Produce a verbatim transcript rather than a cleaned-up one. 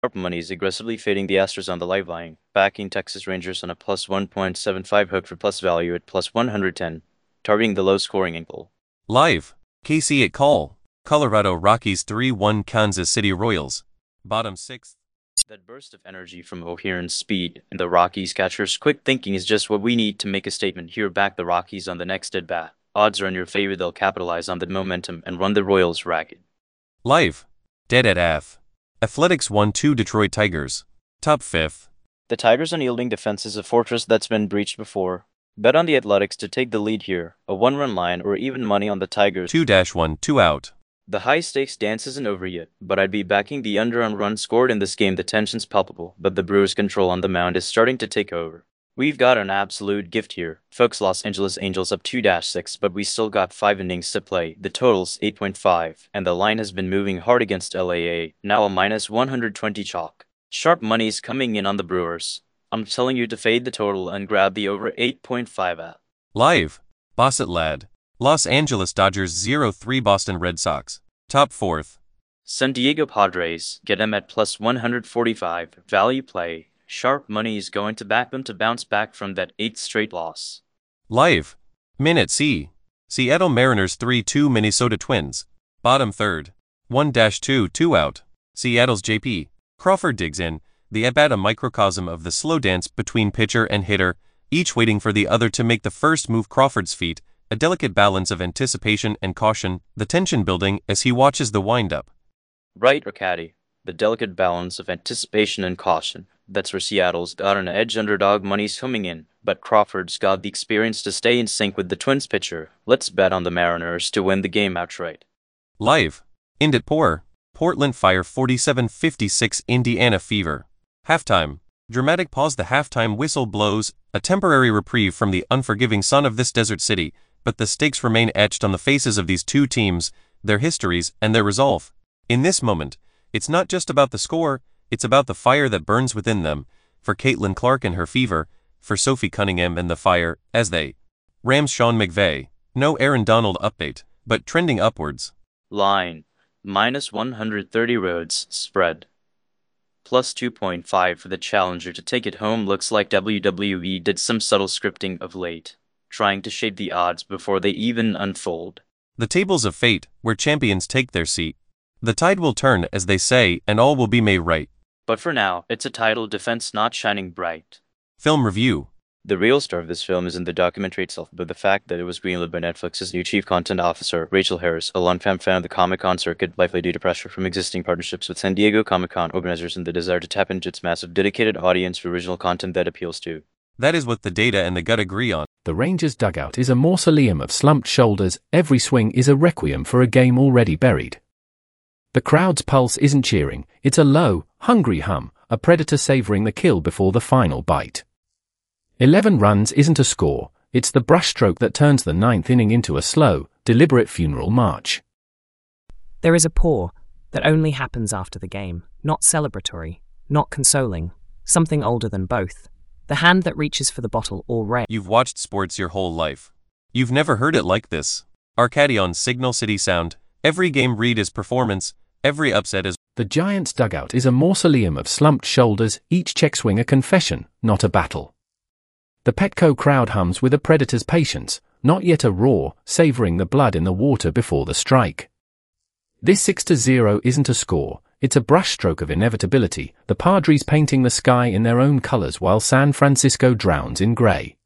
Sharp money is aggressively fading the Astros on the live line, backing Texas Rangers on a plus one point seven five hook for plus value at plus one hundred ten, targeting the low scoring angle. Live, K C at call, Colorado Rockies three one Kansas City Royals, bottom sixth. That burst of energy from O'Hearn's speed and the Rockies catcher's quick thinking is just what we need to make a statement here. Back the Rockies on the next at bat. Odds are in your favor. They'll capitalize on the momentum and run the Royals ragged. Live, dead at F. Athletics one two Detroit Tigers, top fifth. The Tigers' unyielding defense is a fortress that's been breached before. Bet on the Athletics to take the lead here, a one-run line or even money on the Tigers. two one, two out. The high-stakes dance isn't over yet, but I'd be backing the under on runs scored in this game. The tension's palpable, but the Brewers' control on the mound is starting to take over. We've got an absolute gift here. Folks, Los Angeles Angels up two six, but we still got five innings to play. The total's eight point five, and the line has been moving hard against L A A, now a minus one hundred twenty chalk. Sharp money's coming in on the Brewers. I'm telling you to fade the total and grab the over eight point five at. Live, Bossett Lad, Los Angeles Dodgers zero three Boston Red Sox, top fourth. San Diego Padres, get them at plus one hundred forty-five, value play. Sharp money is going to back them to bounce back from that eighth straight loss. Live, Min at C, Seattle Mariners three two Minnesota Twins, bottom third, one two, two out. Seattle's J P Crawford digs in, the at-bat a microcosm of the slow dance between pitcher and hitter, each waiting for the other to make the first move. Crawford's feet, a delicate balance of anticipation and caution, the tension building as he watches the wind-up. Right, or caddy, the delicate balance of anticipation and caution. That's where Seattle's got an edge. Underdog money's coming in, but Crawford's got the experience to stay in sync with the Twins pitcher. Let's bet on the Mariners to win the game outright. Live, Ind at Poor, Portland Fire forty-seven fifty-six Indiana Fever. Halftime, dramatic pause. The halftime whistle blows, a temporary reprieve from the unforgiving sun of this desert city, but the stakes remain etched on the faces of these two teams, their histories, and their resolve. In this moment, it's not just about the score, it's about the fire that burns within them, for Caitlin Clark and her Fever, for Sophie Cunningham and the Fire, as they. Rams Sean McVay, no Aaron Donald update, but trending upwards. Line, minus one hundred thirty roads, spread. Plus two point five for the challenger to take it home. Looks like W W E did some subtle scripting of late, trying to shape the odds before they even unfold. The tables of fate, where champions take their seat. The tide will turn, as they say, and all will be made right. But for now, it's a title defense not shining bright. Film review. The real star of this film isn't the documentary itself, but the fact that it was greenlit by Netflix's new chief content officer, Rachel Harris, a longtime fan of the Comic-Con circuit, likely due to pressure from existing partnerships with San Diego Comic-Con organizers and the desire to tap into its massive dedicated audience for original content that appeals to. That is what the data and the gut agree on. The Rangers' dugout is a mausoleum of slumped shoulders. Every swing is a requiem for a game already buried. The crowd's pulse isn't cheering, it's a low, hungry hum, a predator savoring the kill before the final bite. Eleven runs isn't a score, it's the brushstroke that turns the ninth inning into a slow, deliberate funeral march. There is a pour that only happens after the game, not celebratory, not consoling, something older than both. The hand that reaches for the bottle already. You've watched sports your whole life. You've never heard it like this. Arcadion Signal City Sound, every game read is performance. Every upset is. The Giants' dugout is a mausoleum of slumped shoulders, each check swing a confession, not a battle. The Petco crowd hums with a predator's patience, not yet a roar, savoring the blood in the water before the strike. This six to zero isn't a score, it's a brushstroke of inevitability, the Padres painting the sky in their own colors while San Francisco drowns in gray.